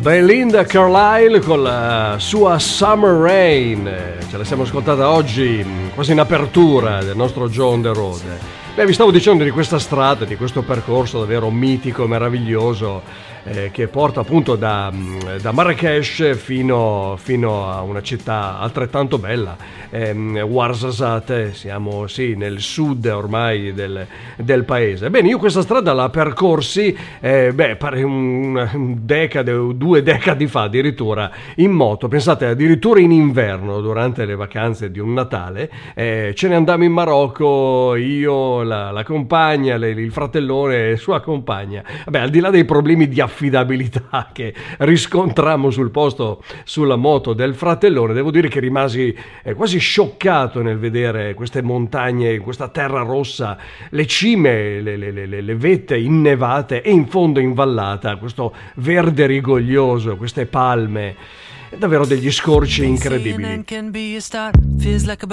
Belinda Carlisle con la sua Summer Rain, ce la siamo ascoltata oggi quasi in apertura del nostro Joe on the Road. Beh, vi stavo dicendo di questa strada, di questo percorso davvero mitico, meraviglioso, che porta appunto da Marrakesh fino a una città altrettanto bella, Ouarzazate. Siamo sì nel sud ormai del paese. Bene, io questa strada la percorsi pare un decade o 2 decadi fa addirittura in moto. Pensate, addirittura in inverno durante le vacanze di un Natale, ce ne andammo in Marocco, io, la compagna, il fratellone e sua compagna. Vabbè, al di là dei problemi di affidabilità che riscontrammo sul posto sulla moto del fratellone, devo dire che rimasi quasi scioccato nel vedere queste montagne, questa terra rossa, le cime, le vette innevate e in fondo in vallata questo verde rigoglioso, queste palme, davvero degli scorci incredibili.